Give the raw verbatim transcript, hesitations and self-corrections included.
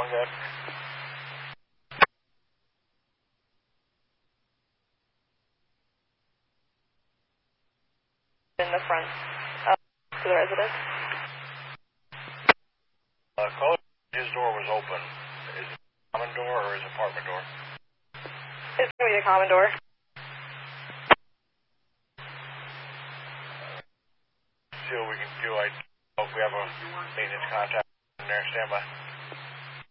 one, good. In the front uh, to the residence. Uh, close. His door was open. Is it a common door or his apartment door? It's going to be the common door. See what we can do. I hope we have a maintenance contact in there. Stand by.